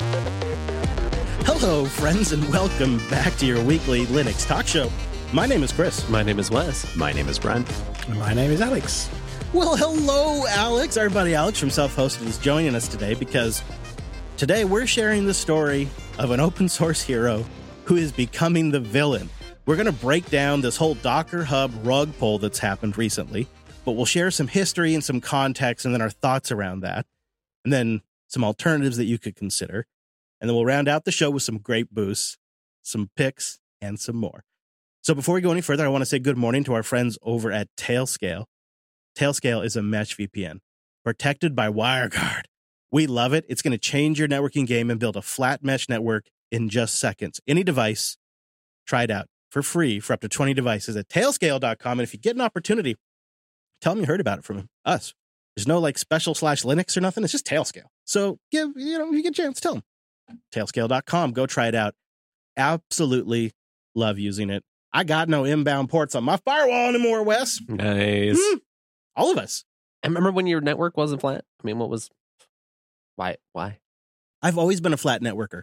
Hello, friends, and welcome back to your weekly Linux talk show. My name is Chris. My name is Wes. My name is Brent. My name is Alex. Well, hello, Alex. Our buddy Alex from Self-Hosted is joining us today because today we're sharing the story of an open source hero who is becoming the villain. We're going to break down this whole Docker Hub rug pull that's happened recently, but we'll share some history and some context and then our thoughts around that, and then some alternatives that you could consider. And then we'll round out the show with some great boosts, some picks, and some more. So before we go any further, I want to say good morning to our friends over at Tailscale. Tailscale is a mesh VPN protected by WireGuard. We love it. It's going to change your networking game and build a flat mesh network in just seconds. Any device, try it out for free for up to 20 devices at tailscale.com. And if you get an opportunity, tell them you heard about it from us. There's no like special /Linux or nothing. It's just Tailscale. So if you get a chance, tell them. Tailscale.com. Go try it out. Absolutely love using it. I got no inbound ports on my firewall anymore, Wes. Nice. All of us. I remember when your network wasn't flat. I mean, why? I've always been a flat networker,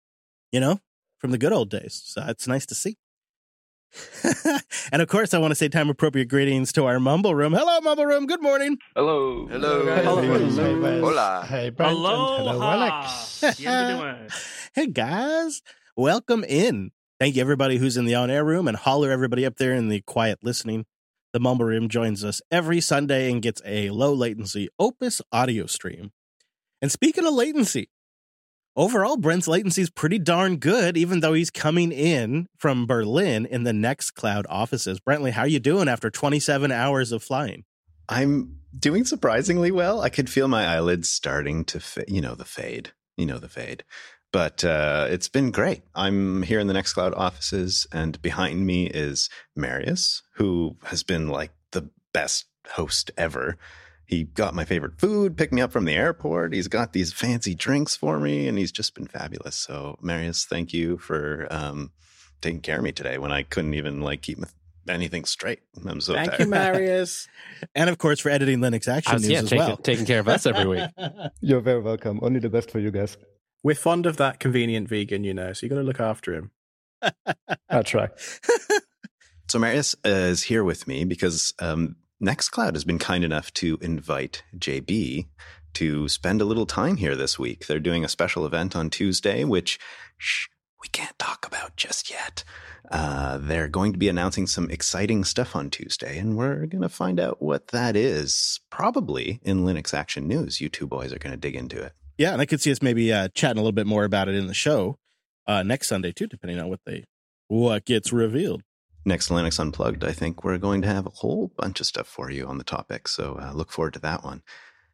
from the good old days. So it's nice to see. And of course, I want to say time appropriate greetings to our Mumble Room. Hello, Mumble Room. Good morning. Hello. Hola. Hey, Brent. Hello, Alex. Hey, guys. Welcome in. Thank you, everybody who's in the on-air room, and holler everybody up there in the quiet listening. The Mumble Room joins us every Sunday and gets a low-latency Opus audio stream. And speaking of latency, overall, Brent's latency is pretty darn good, even though he's coming in from Berlin in the Nextcloud offices. Brentley, how are you doing after 27 hours of flying? I'm doing surprisingly well. I could feel my eyelids starting to the fade. But it's been great. I'm here in the Nextcloud offices, and behind me is Marius, who has been like the best host ever. He got my favorite food, picked me up from the airport. He's got these fancy drinks for me, and he's just been fabulous. So, Marius, thank you for taking care of me today when I couldn't even keep anything straight. I'm so tired. Thank you, Marius. And of course, for editing Linux Action News as well. Taking care of us every week. You're very welcome. Only the best for you guys. We're fond of that convenient vegan, so you got to look after him. I'll try. So Marius is here with me because Nextcloud has been kind enough to invite JB to spend a little time here this week. They're doing a special event on Tuesday, which we can't talk about just yet. They're going to be announcing some exciting stuff on Tuesday, and we're going to find out what that is, probably in Linux Action News. You two boys are going to dig into it. Yeah, and I could see us maybe chatting a little bit more about it in the show next Sunday, too, depending on what gets revealed. Next Linux Unplugged, I think we're going to have a whole bunch of stuff for you on the topic, so look forward to that one.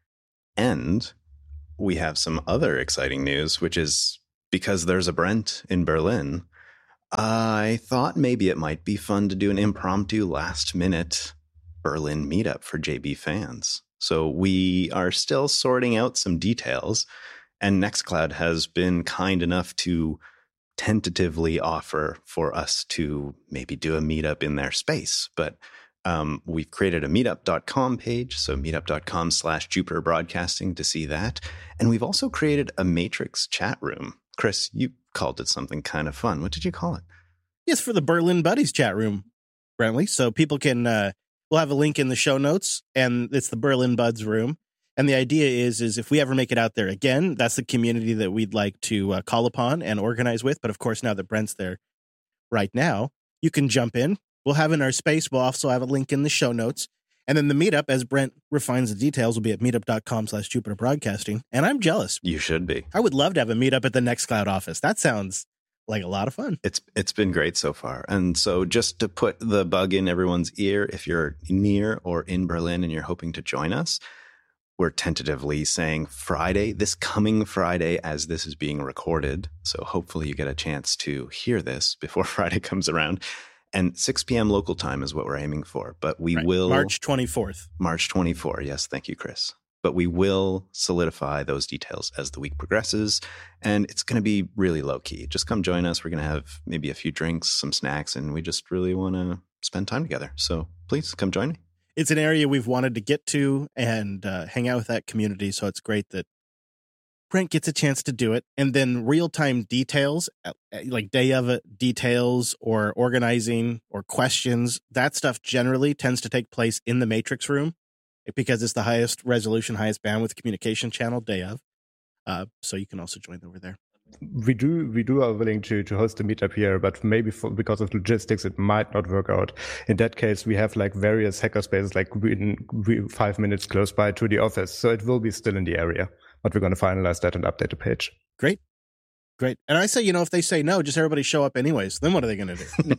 And we have some other exciting news, which is because there's a Brent in Berlin, I thought maybe it might be fun to do an impromptu last-minute Berlin meetup for JB fans. So we are still sorting out some details, and Nextcloud has been kind enough to tentatively offer for us to maybe do a meetup in their space. But we've created a meetup.com page, so meetup.com/Jupiter Broadcasting to see that. And we've also created a Matrix chat room. Chris, you called it something kind of fun. What did you call it? Yes, for the Berlin Buddies chat room, Brentley. So people can, we'll have a link in the show notes, and it's the Berlin Buds room. And the idea is if we ever make it out there again, that's the community that we'd like to call upon and organize with. But of course, now that Brent's there right now, you can jump in. We'll have in our space. We'll also have a link in the show notes. And then the meetup, as Brent refines the details, will be at meetup.com/Jupiter Broadcasting. And I'm jealous. You should be. I would love to have a meetup at the Nextcloud office. That sounds like a lot of fun. It's been great so far. And so just to put the bug in everyone's ear, if you're near or in Berlin and you're hoping to join us, we're tentatively saying Friday, this coming Friday, as this is being recorded. So hopefully you get a chance to hear this before Friday comes around. And 6 p.m. local time is what we're aiming for. But we will... March 24th. March 24. Yes, thank you, Chris. But we will solidify those details as the week progresses. And it's going to be really low-key. Just come join us. We're going to have maybe a few drinks, some snacks, and we just really want to spend time together. So please come join me. It's an area we've wanted to get to and hang out with that community. So it's great that Brent gets a chance to do it, and then real-time details, like day of details or organizing or questions, that stuff generally tends to take place in the Matrix room because it's the highest resolution, highest bandwidth communication channel day of. So you can also join over there. We are willing to host a meetup here, but maybe because of logistics, it might not work out. In that case, we have like various hackerspaces, like 5 minutes close by to the office. So it will be still in the area, but we're going to finalize that and update the page. Great. And I say, if they say no, just everybody show up anyways. Then what are they going to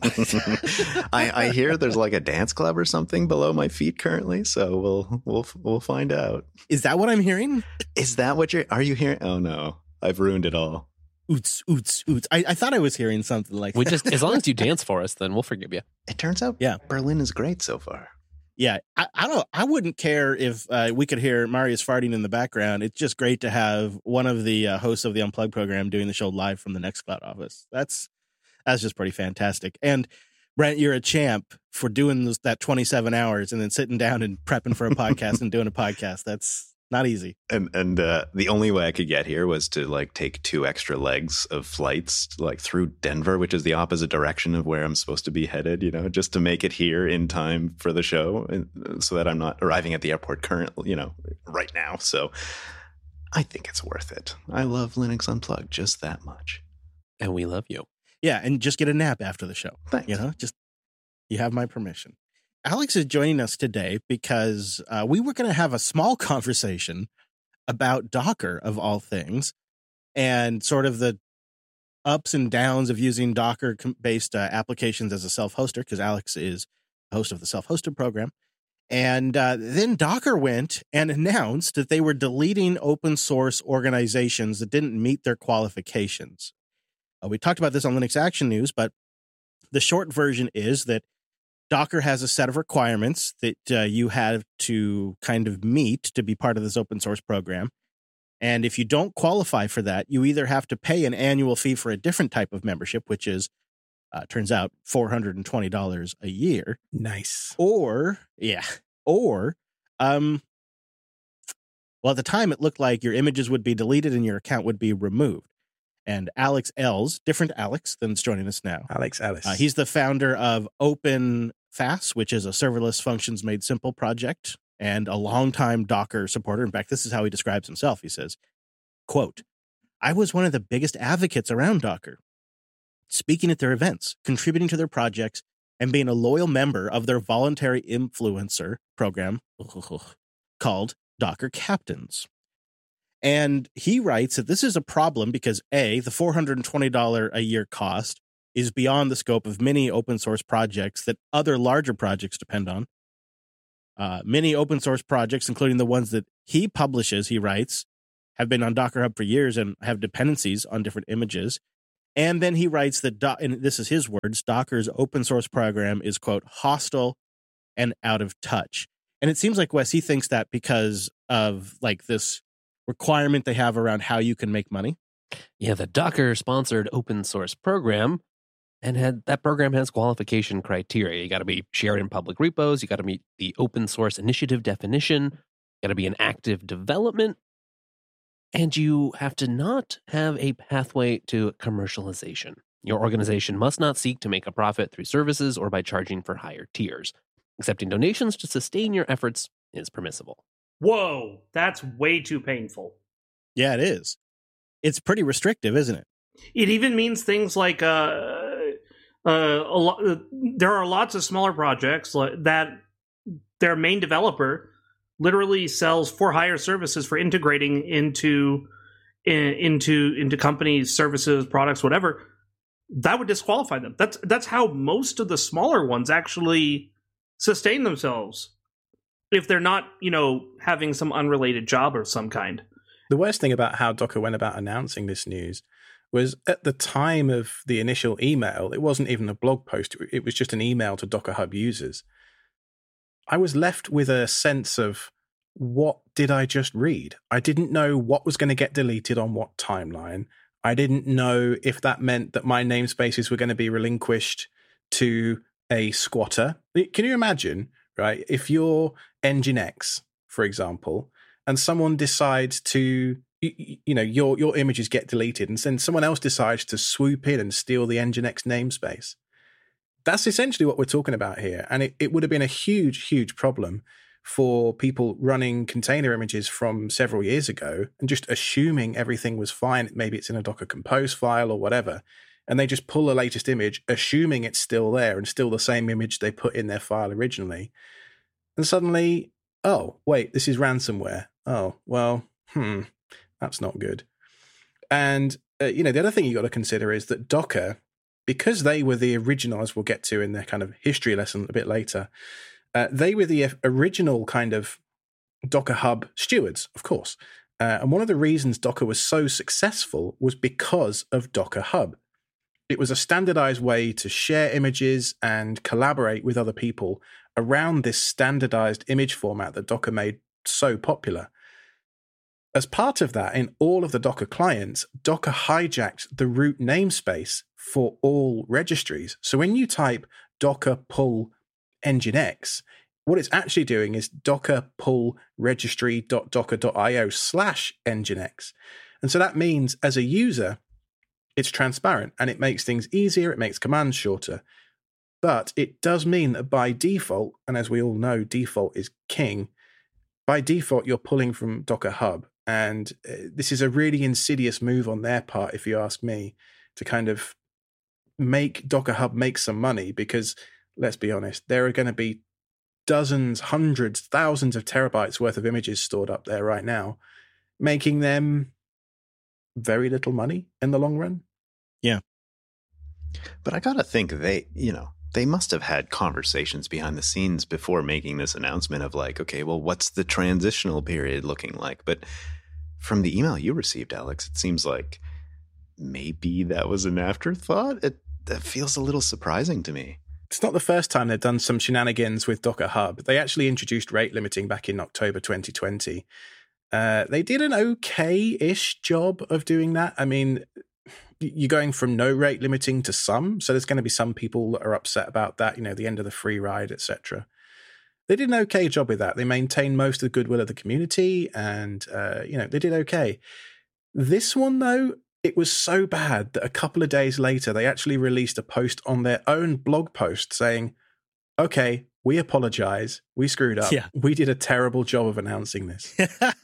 do? I hear there's like a dance club or something below my feet currently, so we'll find out. Is that what I'm hearing? Is that what are you hearing? Oh no, I've ruined it all. Oots. I thought I was hearing something like that. As long as you dance for us, then we'll forgive you. It turns out Berlin is great so far. Yeah, I wouldn't care if we could hear Marius farting in the background. It's just great to have one of the hosts of the Unplugged program doing the show live from the Nextcloud office. That's just pretty fantastic. And Brent, you're a champ for doing that 27 hours and then sitting down and prepping for a podcast and doing a podcast. That's not easy. And the only way I could get here was to like take 2 extra legs of flights like through Denver, which is the opposite direction of where I'm supposed to be headed, just to make it here in time for the show, so that I'm not arriving at the airport currently, right now. So I think it's worth it. I love Linux Unplugged just that much. And we love you. Yeah, and just get a nap after the show. Thanks. You have my permission. Alex is joining us today because we were going to have a small conversation about Docker, of all things, and sort of the ups and downs of using Docker-based applications as a self-hoster, because Alex is the host of the self-hosted program. And then Docker went and announced that they were deleting open source organizations that didn't meet their qualifications. We talked about this on Linux Action News, but the short version is that Docker has a set of requirements that you have to kind of meet to be part of this open source program. And if you don't qualify for that, you either have to pay an annual fee for a different type of membership, which is, turns out, $420 a year. Nice. Or, well, at the time it looked like your images would be deleted and your account would be removed. And Alex Ells, different Alex than's joining us now. Alex Ellis. He's the founder of OpenFaaS, which is a serverless functions made simple project and a longtime Docker supporter. In fact, this is how he describes himself. He says, quote, "I was one of the biggest advocates around Docker, speaking at their events, contributing to their projects, and being a loyal member of their voluntary influencer program called Docker Captains." And he writes that this is a problem because, A, the $420 a year cost is beyond the scope of many open source projects that other larger projects depend on. Many open source projects, including the ones that he publishes, he writes, have been on Docker Hub for years and have dependencies on different images. And then he writes that, and this is his words, Docker's open source program is, quote, hostile and out of touch. And it seems like, Wes, he thinks that because of like this requirement they have around how you can make money. Yeah, the Docker-sponsored open source program, and that program has qualification criteria. You got to be shared in public repos. You got to meet the open source initiative definition. You got to be in active development, and you have to not have a pathway to commercialization. Your organization must not seek to make a profit through services or by charging for higher tiers. Accepting donations to sustain your efforts is permissible. Whoa, that's way too painful. Yeah, it is. It's pretty restrictive, isn't it? It even means things like there are lots of smaller projects that their main developer literally sells for hire services for integrating into companies, services, products, whatever. That would disqualify them. That's how most of the smaller ones actually sustain themselves. If they're not, having some unrelated job of some kind. The worst thing about how Docker went about announcing this news was at the time of the initial email, it wasn't even a blog post. It was just an email to Docker Hub users. I was left with a sense of, what did I just read? I didn't know what was going to get deleted on what timeline. I didn't know if that meant that my namespaces were going to be relinquished to a squatter. Can you imagine, right? If you're Nginx, for example, and someone decides to your images get deleted, and then someone else decides to swoop in and steal the Nginx namespace. That's essentially what we're talking about here. And it would have been a huge, huge problem for people running container images from several years ago and just assuming everything was fine. Maybe it's in a Docker Compose file or whatever. And they just pull the latest image, assuming it's still there and still the same image they put in their file originally. And suddenly, oh, wait, this is ransomware. Oh, well, that's not good. And, the other thing you got to consider is that Docker, because they were the original, as we'll get to in their kind of history lesson a bit later, they were the original kind of Docker Hub stewards, of course. And one of the reasons Docker was so successful was because of Docker Hub. It was a standardized way to share images and collaborate with other people around this standardized image format that Docker made so popular. As part of that, in all of the Docker clients, Docker hijacked the root namespace for all registries. So when you type docker pull nginx, what it's actually doing is docker pull registry.docker.io/nginx. And so that means as a user, it's transparent and it makes things easier, it makes commands shorter. But it does mean that by default, and as we all know, default is king, by default, you're pulling from Docker Hub. And this is a really insidious move on their part, if you ask me, to kind of make Docker Hub make some money, because let's be honest, there are going to be dozens, hundreds, thousands of terabytes worth of images stored up there right now, making them very little money in the long run. Yeah. But I got to think they must have had conversations behind the scenes before making this announcement of like, okay, well, what's the transitional period looking like? But from the email you received, Alex, it seems like maybe that was an afterthought. That feels a little surprising to me. It's not the first time they've done some shenanigans with Docker Hub. They actually introduced rate limiting back in October 2020. They did an okay-ish job of doing that. I mean, you're going from no rate limiting to some, so there's going to be some people that are upset about that, the end of the free ride, etc. They did an okay job with that. They maintained most of the goodwill of the community, and they did okay. This one, though, it was so bad that a couple of days later, they actually released a post on their own blog post saying, okay, we apologize. We screwed up. Yeah. We did a terrible job of announcing this.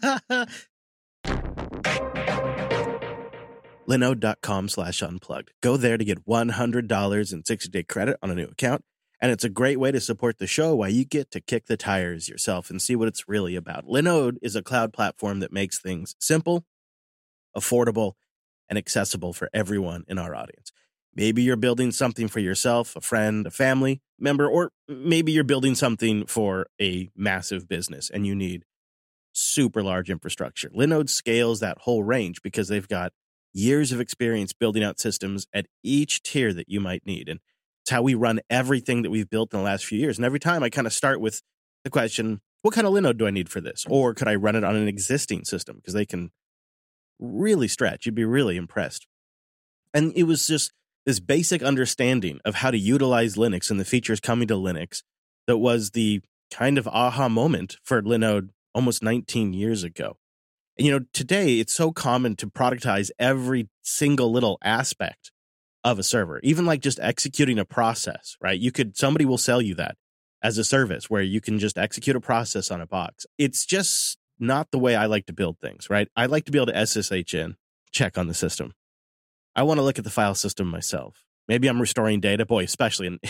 Linode.com/unplugged. Go there to get $100 in 60-day credit on a new account. And it's a great way to support the show while you get to kick the tires yourself and see what it's really about. Linode is a cloud platform that makes things simple, affordable, and accessible for everyone in our audience. Maybe you're building something for yourself, a friend, a family member, or maybe you're building something for a massive business and you need super large infrastructure. Linode scales that whole range because they've got years of experience building out systems at each tier that you might need. And it's how we run everything that we've built in the last few years. And every time I kind of start with the question, what kind of Linode do I need for this? Or could I run it on an existing system? Because they can really stretch. You'd be really impressed. And it was just this basic understanding of how to utilize Linux and the features coming to Linux that was the kind of aha moment for Linode almost 19 years ago. And, today it's so common to productize every single little aspect of a server, even like just executing a process, right? Somebody will sell you that as a service where you can just execute a process on a box. It's just not the way I like to build things, right? I like to be able to SSH in, check on the system. I want to look at the file system myself. Maybe I'm restoring data, boy, especially in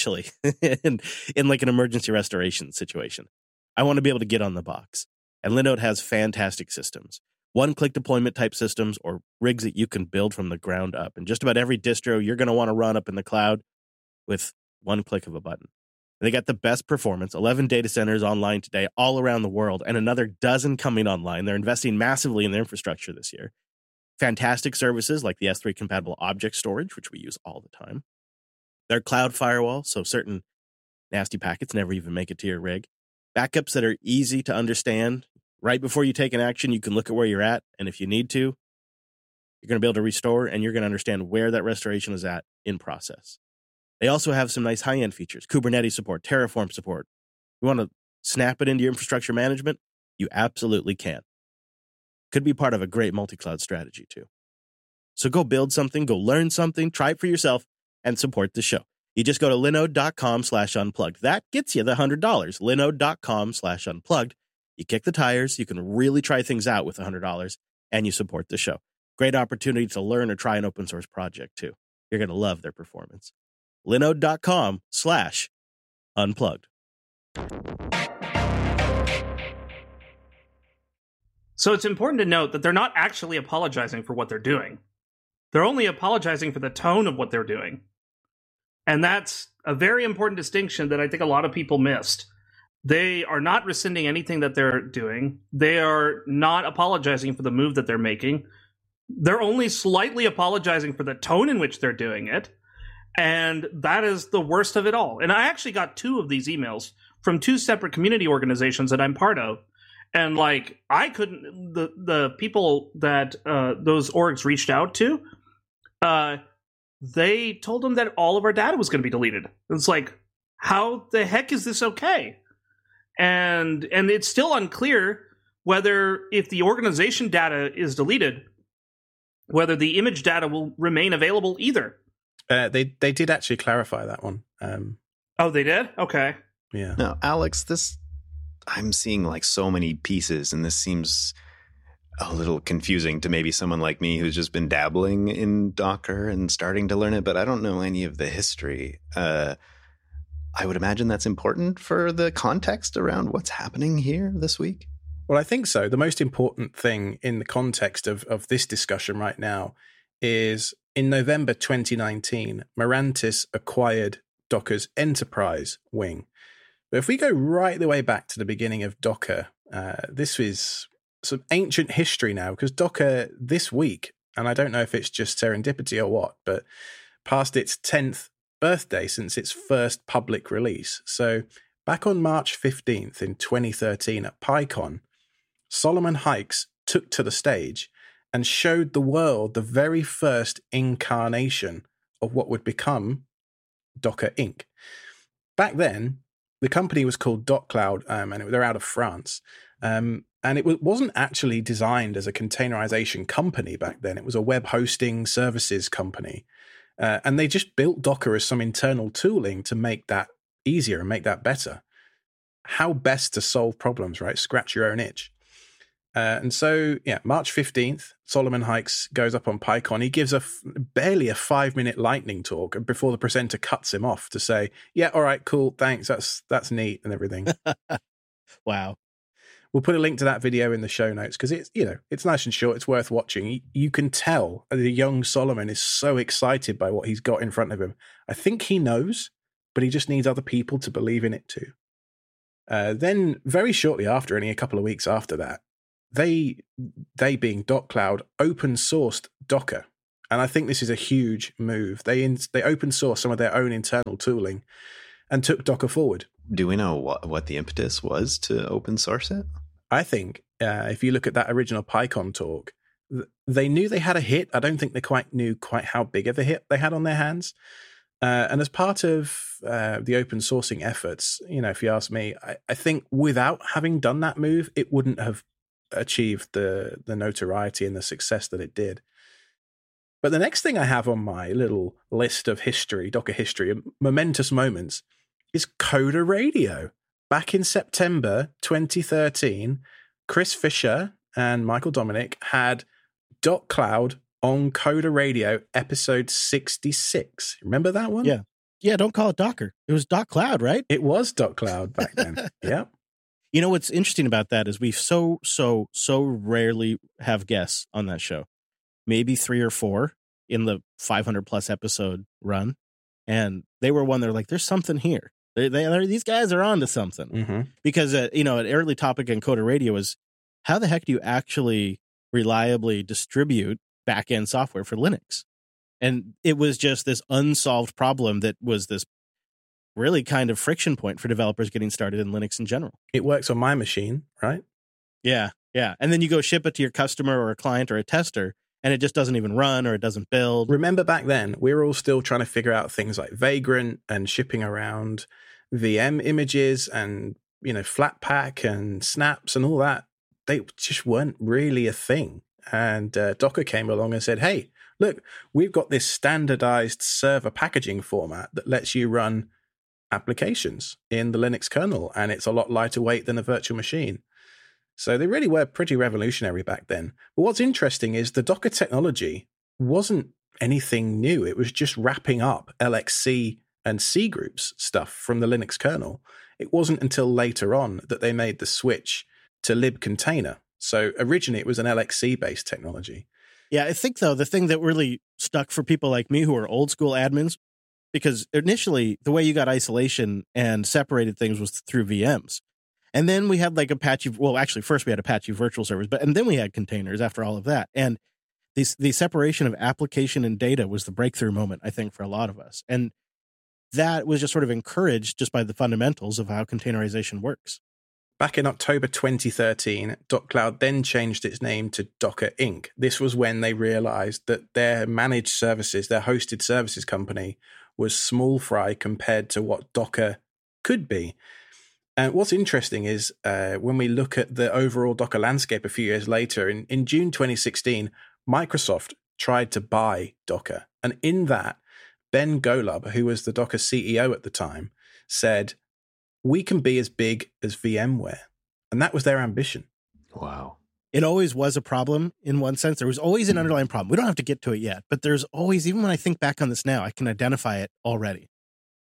like an emergency restoration situation. I want to be able to get on the box. And Linode has fantastic systems. One-click deployment type systems or rigs that you can build from the ground up. And just about every distro you're going to want to run up in the cloud with one click of a button. They got the best performance, 11 data centers online today all around the world, and another dozen coming online. They're investing massively in their infrastructure this year. Fantastic services like the S3 compatible object storage, which we use all the time. Their cloud firewall, so certain nasty packets never even make it to your rig. Backups that are easy to understand. Right before you take an action, you can look at where you're at, and if you need to, you're going to be able to restore, and you're going to understand where that restoration is at in process. They also have some nice high-end features, Kubernetes support, Terraform support. You want to snap it into your infrastructure management? You absolutely can. could be part of a great multi-cloud strategy too. So go build something, go learn something, try it for yourself, and support the show. You just go to linode.com/unplugged. That gets you the $100. Linode.com/unplugged. You kick the tires. You can really try things out with $100, and you support the show. Great opportunity to learn or try an open source project too. You're going to love their performance. Linode.com/unplugged. So it's important to note that they're not actually apologizing for what they're doing. They're only apologizing for the tone of what they're doing. And that's a very important distinction that I think a lot of people missed. They are not rescinding anything that they're doing. They are not apologizing for the move that they're making. They're only slightly apologizing for the tone in which they're doing it. And that is the worst of it all. And I actually got 2 of these emails from 2 separate community organizations that I'm part of. And like, I couldn't, the people that those orgs reached out to, they told them that all of our data was going to be deleted. It's like, how the heck is this okay? And it's still unclear whether, if the organization data is deleted, whether the image data will remain available either. They did actually clarify that one. Oh, they did? Okay. Yeah. No, Alex, I'm seeing like so many pieces, and this seems a little confusing to maybe someone like me who's just been dabbling in Docker and starting to learn it, but I don't know any of the history. I would imagine that's important for the context around what's happening here this week. Well, I think so. The most important thing in the context of this discussion right now is in November 2019, Mirantis acquired Docker's enterprise wing. But if we go right the way back to the beginning of Docker, this is some ancient history now, because Docker this week, and I don't know if it's just serendipity or what, but passed its 10th birthday since its first public release. So back on March 15th in 2013 at PyCon, Solomon Hykes took to the stage and showed the world the very first incarnation of what would become Docker Inc. Back then, the company was called DocCloud, and they're out of France. And it wasn't actually designed as a containerization company back then. It was a web hosting services company. And they just built Docker as some internal tooling to make that easier and make that better. How best to solve problems, right? Scratch your own itch. And so, yeah, March 15th, Solomon Hykes goes up on PyCon. He gives barely a 5-minute lightning talk before the presenter cuts him off to say, yeah, all right, cool, thanks, that's neat and everything. Wow. We'll put a link to that video in the show notes because it's nice and short. It's worth watching. You can tell the young Solomon is so excited by what he's got in front of him. I think he knows, but he just needs other people to believe in it too. Then very shortly after, only a couple of weeks after that, they being DocCloud, open sourced Docker. And I think this is a huge move. They open sourced some of their own internal tooling and took Docker forward. Do we know what the impetus was to open source it? I think if you look at that original PyCon talk, they knew they had a hit. I don't think they quite knew how big of a hit they had on their hands. And as part of the open sourcing efforts, if you ask me, I think without having done that move, it wouldn't have achieved the notoriety and the success that it did. But the next thing I have on my little list of history, Docker history, momentous moments, is Coder Radio. Back in September 2013, Chris Fisher and Michael Dominic had DocCloud on Coder Radio, episode 66. Remember that one? Yeah. Yeah, don't call it Docker. It was DocCloud, right? It was DocCloud back then. Yeah. You know what's interesting about that is we so rarely have guests on that show. Maybe 3 or 4 in the 500 plus episode run. And they were one that were like, there's something here. These guys are on to something. Mm-hmm. Because, an early topic in Coder Radio was how the heck do you actually reliably distribute back-end software for Linux? And it was just this unsolved problem that was this really kind of friction point for developers getting started in Linux in general. It works on my machine, right? Yeah. And then you go ship it to your customer or a client or a tester, and it just doesn't even run or it doesn't build. Remember back then, we were all still trying to figure out things like Vagrant and shipping around VM images and, Flatpak and snaps and all that they just weren't really a thing. And Docker came along and said, hey, look, we've got this standardized server packaging format that lets you run applications in the Linux kernel, and it's a lot lighter weight than a virtual machine. So they really were pretty revolutionary back then. But what's interesting is the Docker technology wasn't anything new. It was just wrapping up LXC and C groups stuff from the Linux kernel. It wasn't until later on that they made the switch to libcontainer. So originally it was an LXC-based technology. Yeah, I think, though, the thing that really stuck for people like me who are old school admins, because initially the way you got isolation and separated things was through VMs. And then we had like Apache, well, actually first we had Apache virtual servers, and then we had containers after all of that. And the separation of application and data was the breakthrough moment, I think, for a lot of us. And that was just sort of encouraged just by the fundamentals of how containerization works. Back in October 2013, DocCloud then changed its name to Docker Inc. This was when they realized that their managed services, their hosted services company, was small fry compared to what Docker could be. And what's interesting is when we look at the overall Docker landscape a few years later, in June 2016, Microsoft tried to buy Docker. And in that, Ben Golub, who was the Docker CEO at the time, said, we can be as big as VMware. And that was their ambition. Wow. It always was a problem in one sense. There was always an underlying problem. We don't have to get to it yet, but there's always, even when I think back on this now, I can identify it already.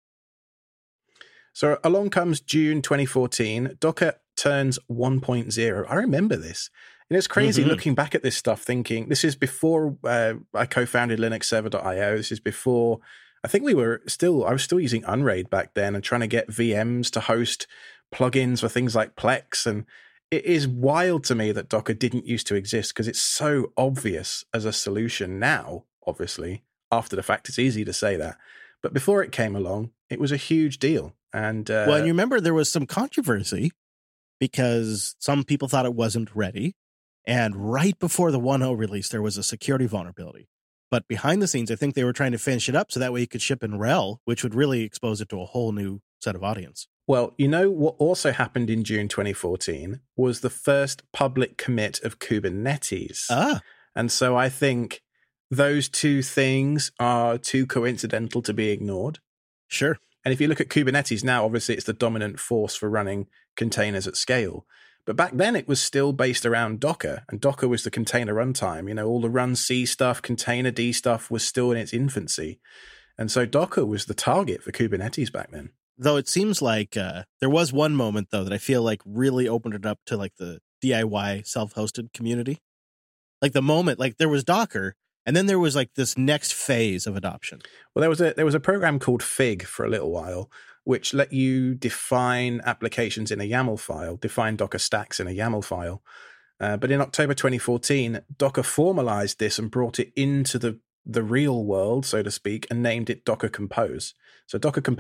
So along comes June 2014, Docker turns 1.0. I remember this. And it's crazy looking back at this stuff, thinking this is before I co-founded linuxserver.io. This is before, I think I was still using Unraid back then and trying to get VMs to host plugins for things like Plex. And it is wild to me that Docker didn't used to exist because it's so obvious as a solution now, obviously. After the fact, it's easy to say that. But before it came along, it was a huge deal. And well, and you remember there was some controversy because some people thought it wasn't ready. And right before the 1.0 release, there was a security vulnerability. But behind the scenes, I think they were trying to finish it up so that way you could ship in RHEL, which would really expose it to a whole new set of audience. Well, you know what also happened in June 2014 was the first public commit of Kubernetes. And so I think those two things are too coincidental to be ignored. Sure. And if you look at Kubernetes now, obviously it's the dominant force for running containers at scale. But back then it was still based around Docker, and Docker was the container runtime. You know, all the run C stuff, container D stuff was still in its infancy. And so Docker was the target for Kubernetes back then. Though it seems like there was one moment, though, that I feel like really opened it up to like the DIY self-hosted community. Like the moment, like there was Docker, and then there was like this next phase of adoption. Well, there was a program called Fig for a little while, which let you define applications in a YAML file, define Docker stacks in a YAML file. But in October 2014, Docker formalized this and brought it into the real world, so to speak, and named it Docker Compose. So Docker Compose